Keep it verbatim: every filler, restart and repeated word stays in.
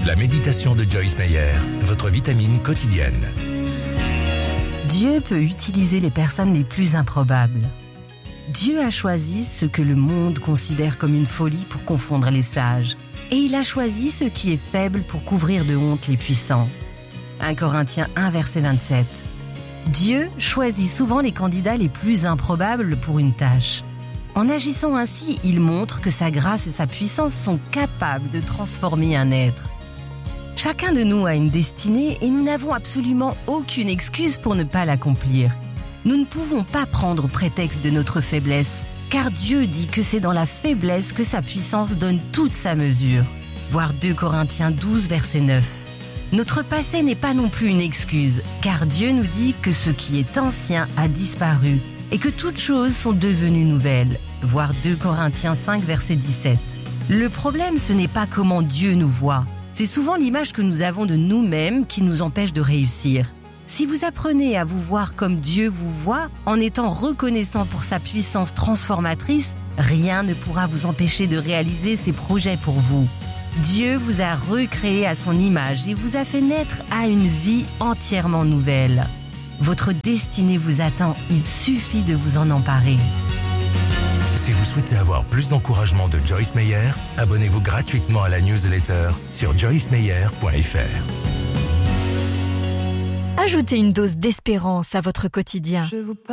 La méditation de Joyce Meyer, votre vitamine quotidienne. Dieu peut utiliser les personnes les plus improbables. Dieu a choisi ce que le monde considère comme une folie pour confondre les sages. Et il a choisi ce qui est faible pour couvrir de honte les puissants. premier Corinthiens un, verset vingt-sept. Dieu choisit souvent les candidats les plus improbables pour une tâche. En agissant ainsi, il montre que sa grâce et sa puissance sont capables de transformer un être. Chacun de nous a une destinée et nous n'avons absolument aucune excuse pour ne pas l'accomplir. Nous ne pouvons pas prendre prétexte de notre faiblesse, car Dieu dit que c'est dans la faiblesse que sa puissance donne toute sa mesure. Voir deux Corinthiens douze, verset neuf. Notre passé n'est pas non plus une excuse, car Dieu nous dit que ce qui est ancien a disparu et que toutes choses sont devenues nouvelles. Voir deux Corinthiens cinq, verset dix-sept. Le problème, ce n'est pas comment Dieu nous voit. C'est souvent l'image que nous avons de nous-mêmes qui nous empêche de réussir. Si vous apprenez à vous voir comme Dieu vous voit, en étant reconnaissant pour sa puissance transformatrice, rien ne pourra vous empêcher de réaliser ses projets pour vous. Dieu vous a recréé à son image et vous a fait naître à une vie entièrement nouvelle. Votre destinée vous attend, il suffit de vous en emparer. Si vous souhaitez avoir plus d'encouragement de Joyce Meyer, abonnez-vous gratuitement à la newsletter sur joyce meyer point f r. Ajoutez une dose d'espérance à votre quotidien. Je vous